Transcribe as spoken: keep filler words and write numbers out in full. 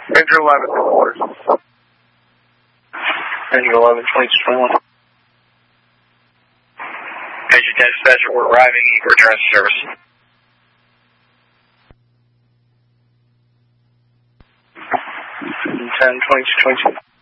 Ranger eleven, orders. Ranger eleven, twenty-two twenty-one. Ranger dispatcher, we're arriving. Return to service. ten, twenty-two twenty-two.